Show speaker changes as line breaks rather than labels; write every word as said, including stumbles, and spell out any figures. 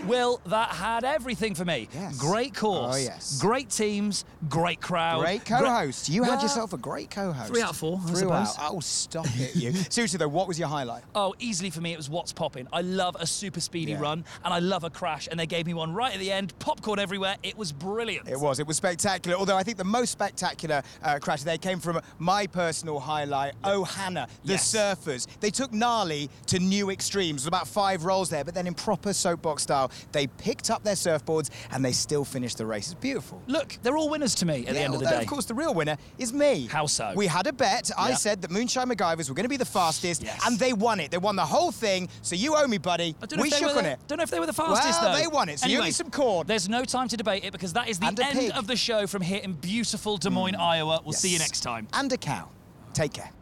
Will, that had everything for me.
Yes.
Great course.
Oh, yes.
Great teams, great crowd.
Great co-host. You had
Well,
yourself a great co-host.
Three out of four, I
Three
suppose.
out. Oh, stop it, you. Seriously, though, what was your highlight?
Oh, easily for me, it was What's Poppin'. I love a super speedy
Yeah.
run, and I love a crash, and they gave me one right at the end, popcorn everywhere. It was brilliant.
It was. It was spectacular. Although I think the most spectacular uh, crash there came from my personal highlight, Oh Hannah, the
Yes.
surfers. They took Gnarly to new extremes. There was about five rolls there, but then in proper soapbox style, they picked up their surfboards and they still finished the race. It's beautiful.
Look, they're all winners to me at the
Yeah,
end of the
although,
day.
of course, the real winner is me.
How so?
We had a bet. I
Yeah.
said that Moonshine MacGyvers were going to be the fastest,
Yes.
and they won it. They won the whole thing, so you owe me, buddy.
I don't know
We
if they
shook
were
on
the,
it.
Don't know if they were the fastest,
Well,
though.
they won it, so you owe
anyway,
me some corn.
There's no time to debate it because that is the
And a
end
pig.
of the show from here in beautiful Des Moines, Iowa. We'll see you
Yes.
next time.
And a cow. Take care.